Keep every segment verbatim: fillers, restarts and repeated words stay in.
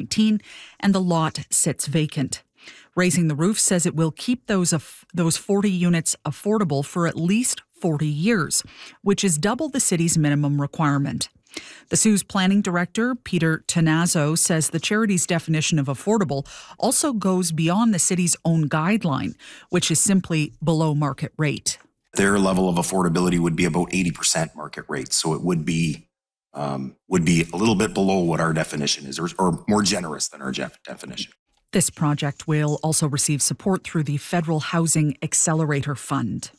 nineteen, and the lot sits vacant. Raising the Roof says it will keep those af- those forty units affordable for at least forty years, which is double the city's minimum requirement. The S U E's planning director, Peter Tenazzo, says the charity's definition of affordable also goes beyond the city's own guideline, which is simply below market rate. Their level of affordability would be about eighty percent market rate, so it would be um, would be a little bit below what our definition is, or, or more generous than our Jeff definition. This project will also receive support through the Federal Housing Accelerator Fund.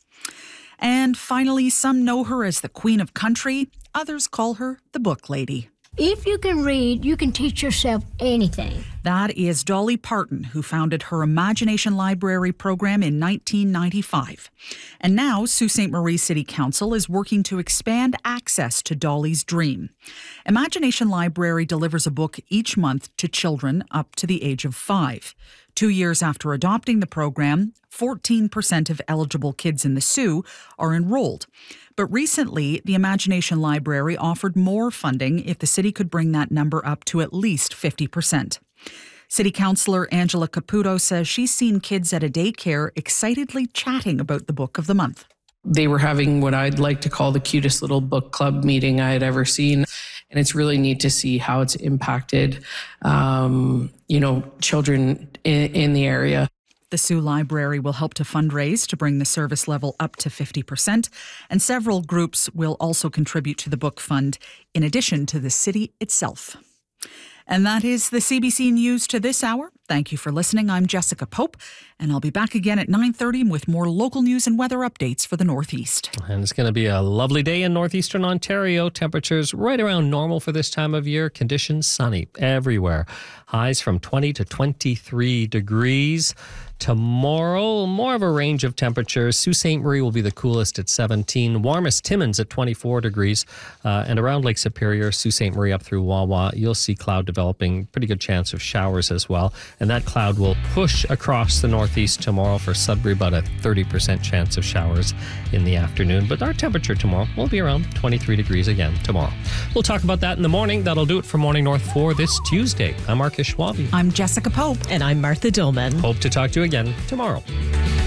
And finally, some know her as the Queen of Country. Others call her the Book Lady. If you can read, you can teach yourself anything. That is Dolly Parton, who founded her Imagination Library program in nineteen ninety-five. And now Sault Ste. Marie City Council is working to expand access to Dolly's dream. Imagination Library delivers a book each month to children up to the age of five. Two years after adopting the program, fourteen percent of eligible kids in the Soo are enrolled. But recently, the Imagination Library offered more funding if the city could bring that number up to at least fifty percent. City Councillor Angela Caputo says she's seen kids at a daycare excitedly chatting about the book of the month. They were having what I'd like to call the cutest little book club meeting I had ever seen. And it's really neat to see how it's impacted, um, you know, children in, in the area. The Soo Library will help to fundraise to bring the service level up to fifty percent, and several groups will also contribute to the book fund, in addition to the city itself. And that is the C B C News to this hour. Thank you for listening. I'm Jessica Pope, and I'll be back again at nine thirty with more local news and weather updates for the Northeast. And it's going to be a lovely day in northeastern Ontario. Temperatures right around normal for this time of year. Conditions sunny everywhere. Highs from twenty to twenty-three degrees. Tomorrow, more of a range of temperatures. Sault Ste. Marie will be the coolest at seventeen. Warmest Timmins at twenty-four degrees. Uh, and around Lake Superior, Sault Ste. Marie up through Wawa, you'll see cloud developing. Pretty good chance of showers as well. And that cloud will push across the northeast tomorrow for Sudbury, about a thirty percent chance of showers in the afternoon. But our temperature tomorrow will be around twenty-three degrees again tomorrow. We'll talk about that in the morning. That'll do it for Morning North for this Tuesday. I'm Marcus Schwabe. I'm Jessica Pope. And I'm Martha Dolman. Hope to talk to you again tomorrow.